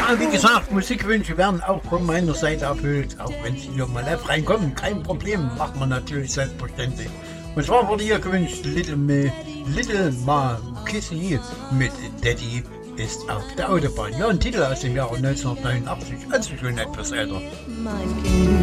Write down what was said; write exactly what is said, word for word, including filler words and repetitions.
Ja, wie gesagt, Musikwünsche werden auch von meiner Seite erfüllt. Auch wenn sie hier mal live reinkommen, kein Problem, macht man natürlich selbstverständlich. Und zwar wurde hier gewünscht Little, Me, Little Ma Kissy mit Daddy ist auf der Autobahn. Ja, ein Titel aus dem Jahre neunzehnhundertneunundachtzig, also schon etwas älter. Mein Kind.